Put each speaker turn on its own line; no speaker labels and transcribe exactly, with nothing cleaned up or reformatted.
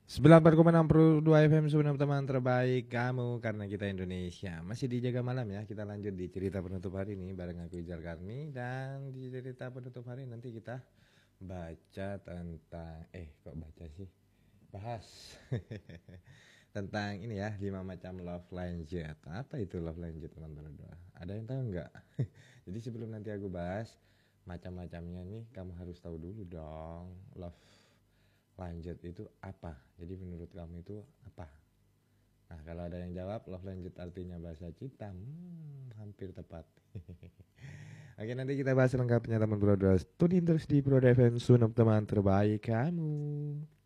sembilan puluh empat koma enam puluh dua F M Sunan teman terbaik kamu karena kita Indonesia. Masih di Jaga Malam ya. Kita lanjut di cerita penutup hari ini bareng aku Ijal Karni, dan di cerita penutup hari nanti kita baca tentang eh kok baca sih? Bahas tentang ini ya, lima macam love language. Apa itu love language teman-teman berdua? Ada yang tahu nggak? Jadi sebelum nanti aku bahas macam-macamnya nih, kamu harus tahu dulu dong love lanjut itu apa. Jadi menurut kamu itu apa? Nah, kalau ada yang jawab love lanjut artinya bahasa cinta, hmm, hampir tepat. Oke, nanti kita bahas lengkapnya teman Bro. Tune in terus di Bro Defense, teman terbaik kamu.